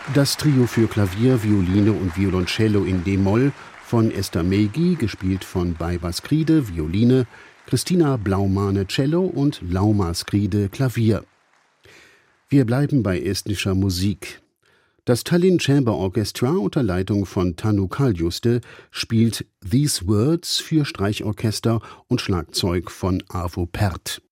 Das Trio für Klavier, Violine und Violoncello in d-Moll von Esther Meigi, gespielt von Baiba Skride, Violine, Christina Blaumane, Cello und Lauma Skride, Klavier. Wir bleiben bei estnischer Musik. Das Tallinn Chamber Orchestra unter Leitung von Tanu Kaljuste spielt These Words für Streichorchester und Schlagzeug von Arvo Pärt.